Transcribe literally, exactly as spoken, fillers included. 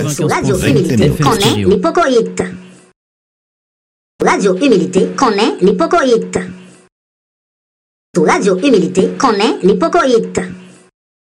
Sous Radio Humilité, connaît l'hypocoïte. Radio Humilité, connaît l'hypocoïte. Sous Radio Humilité, connaît l'hypocoïte.